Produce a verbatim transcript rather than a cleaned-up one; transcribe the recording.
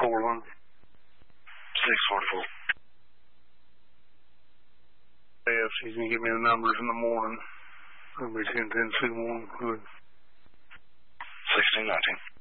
forty-four. six forty-four. Yes, he's going to give me the numbers in the morning. It'll be ten ten two one. Good. sixteen nineteen.